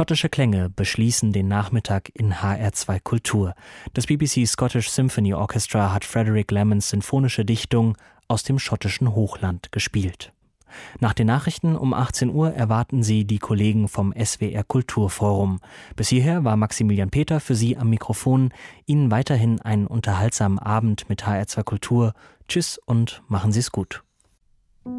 Schottische Klänge beschließen den Nachmittag in HR2 Kultur. Das BBC Scottish Symphony Orchestra hat Frederick Lemons sinfonische Dichtung aus dem schottischen Hochland gespielt. Nach den Nachrichten um 18 Uhr erwarten Sie die Kollegen vom SWR Kulturforum. Bis hierher war Maximilian Peter für Sie am Mikrofon. Ihnen weiterhin einen unterhaltsamen Abend mit HR2 Kultur. Tschüss und machen Sie es gut.